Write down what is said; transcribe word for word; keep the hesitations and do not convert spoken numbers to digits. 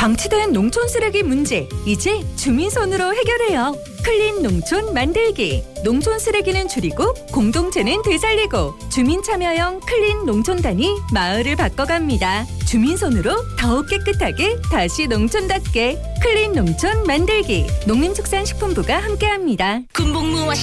방치된 농촌 쓰레기 문제, 이제 주민손으로 해결해요. 클린 농촌 만들기. 농촌 쓰레기는 줄이고 공동체는 되살리고 주민 참여형 클린 농촌단이 마을을 바꿔갑니다. 주민손으로 더욱 깨끗하게 다시 농촌답게 클린 농촌 만들기. 농림축산식품부가 함께합니다. 군복무와